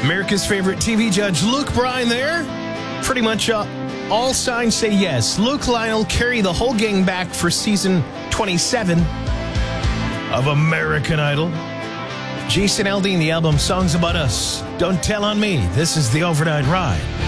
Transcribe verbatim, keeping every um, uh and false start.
America's favorite T V judge, Luke Bryan there. Pretty much uh, all signs say yes. Luke Lionel carry the whole gang back for season twenty-seven of American Idol. Jason Aldean, the album Songs About Us. Don't Tell on Me. This is the Overnight Ride.